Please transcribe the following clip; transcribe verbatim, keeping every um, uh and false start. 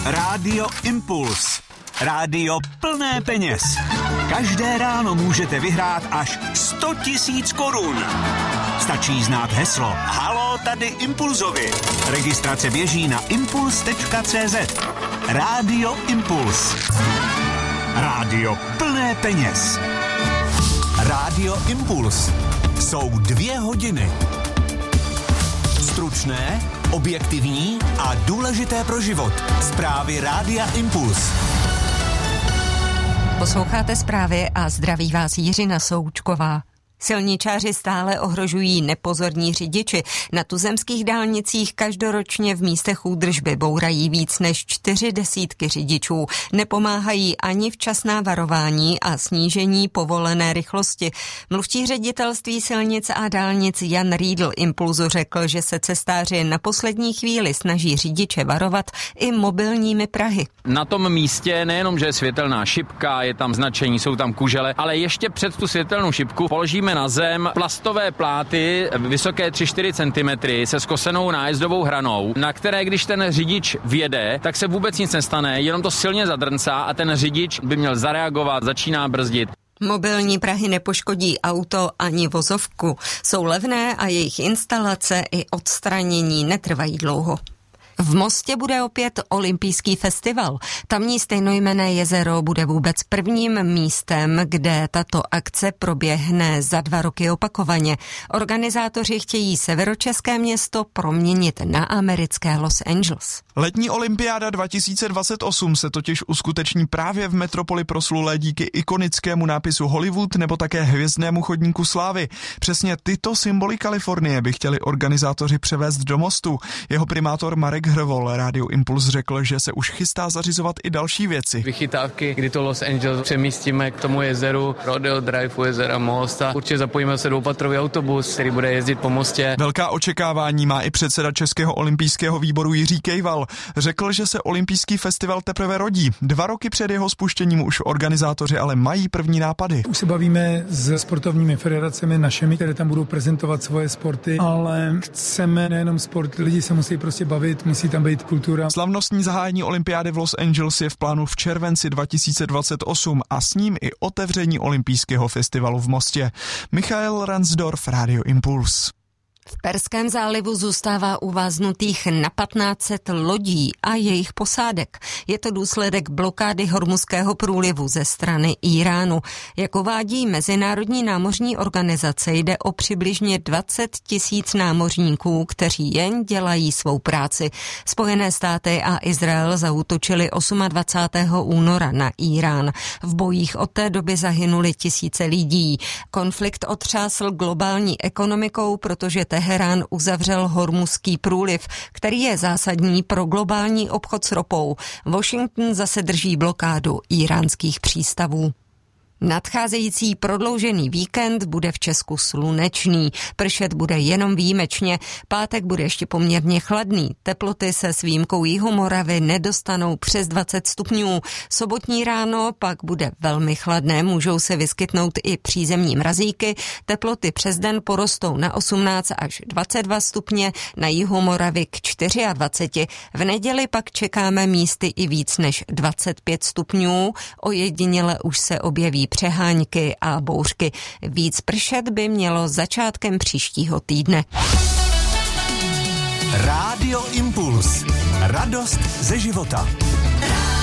Rádio Impuls. Rádio plné peněz. Každé ráno můžete vyhrát až sto tisíc korun. Stačí znát heslo Haló, tady Impulzovi. Registrace běží na impuls tečka cé zet. Rádio Impuls. Rádio plné peněz. Rádio Impuls. Jsou dvě hodiny. Stručné, objektivní a důležité pro život. Zprávy Rádia Impuls. Posloucháte zprávy a zdraví vás Jiřina Součková. Silničáři stále ohrožují nepozorní řidiči. Na tuzemských dálnicích každoročně v místech údržby bourají víc než čtyři desítky řidičů. Nepomáhají ani včasná varování a snížení povolené rychlosti. Mluvčí ředitelství silnic a dálnic Jan Riedl Impulzu řekl, že se cestáři na poslední chvíli snaží řidiče varovat i mobilními prahy. Na tom místě nejenom, že je světelná šipka, je tam značení, jsou tam kužele, ale ještě před tu světelnou šipku položíme na zem plastové pláty vysoké tři až čtyři centimetry se skosenou nájezdovou hranou, na které když ten řidič vjede, tak se vůbec nic nestane, jenom to silně zadrncá a ten řidič by měl zareagovat, začíná brzdit. Mobilní prahy nepoškodí auto ani vozovku. Jsou levné a jejich instalace i odstranění netrvají dlouho. V Mostě bude opět olympijský festival. Tamní stejnojmenné jezero bude vůbec prvním místem, kde tato akce proběhne za dva roky opakovaně. Organizátoři chtějí severočeské město proměnit na americké Los Angeles. Letní olympiáda dva tisíce dvacet osm se totiž uskuteční právě v metropoli proslulé díky ikonickému nápisu Hollywood nebo také hvězdnému chodníku slávy. Přesně tyto symboly Kalifornie by chtěli organizátoři převést do Mostu. Jeho primátor Marek Hrvol Rádiu Impuls řekl, že se už chystá zařizovat i další věci. Vychytávky, kdy to Los Angeles přemístíme k tomu jezeru, Rodeo Drive u jezera Most a určitě zapojíme se dvoupatrový autobus, který bude jezdit po mostě. Velká očekávání má i předseda Českého olympijského výboru Jiří Kejval. Řekl, že se olympijský festival teprve rodí. Dva roky před jeho spuštěním už organizátoři ale mají první nápady. Už se bavíme s sportovními federacemi našimi, které tam budou prezentovat svoje sporty, ale chceme nejenom sport, lidi se musí prostě bavit, musí tam být kultura. Slavnostní zahájení olympiády v Los Angeles je v plánu v červenci dva tisíce dvacet osm a s ním i otevření olympijského festivalu v Mostě. Michael Ransdorf, Rádio Impuls. V Perském zálivu zůstává uváznutých na patnáct set lodí a jejich posádek. Je to důsledek blokády Hormuzského průlivu ze strany Íránu. Jak uvádí Mezinárodní námořní organizace, jde o přibližně dvacet tisíc námořníků, kteří jen dělají svou práci. Spojené státy a Izrael zaútočili dvacátého osmého února na Írán. V bojích od té doby zahynuli tisíce lidí. Konflikt otřásl globální ekonomikou, protože Teherán uzavřel Hormuzský průliv, který je zásadní pro globální obchod s ropou. Washington zase drží blokádu íránských přístavů. Nadcházející prodloužený víkend bude v Česku slunečný. Pršet bude jenom výjimečně. Pátek bude ještě poměrně chladný. Teploty se s výjimkou Jihomoravy nedostanou přes dvacet stupňů. Sobotní ráno pak bude velmi chladné. Můžou se vyskytnout i přízemní mrazíky. Teploty přes den porostou na osmnáct až dvacet dva stupně, na Jihomoravy k dvacet čtyři. V neděli pak čekáme místy i víc než dvacet pět stupňů. Ojediněle už se objeví přehánky a bouřky. Víc pršet by mělo začátkem příštího týdne. Rádio Impuls. Radost ze života.